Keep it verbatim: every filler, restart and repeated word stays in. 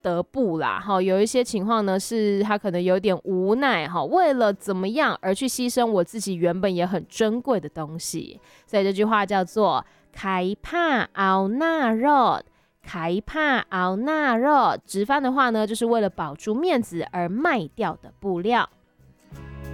得不啦，哈，有一些情况呢是他可能有点无奈，哈，为了怎么样而去牺牲我自己原本也很珍贵的东西，所以这句话叫做开怕熬那肉。开怕熬那肉，直翻的话呢，就是为了保住面子而卖掉的布料。